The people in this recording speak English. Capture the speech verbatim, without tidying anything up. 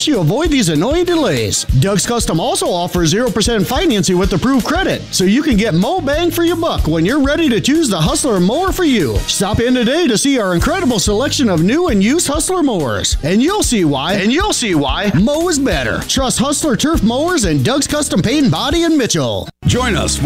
you avoid these annoying delays. Doug's Custom also offers zero percent financing with approved credit, so you can get more bang for your buck when you're ready to choose the Hustler mower for you. Stop in today to see our incredible selection of new and used Hustler mowers, and you'll see why. And you'll see why. Mow is better. Trust Hustler turf mowers and Doug's Custom Paint and Body in Mitchell. Join us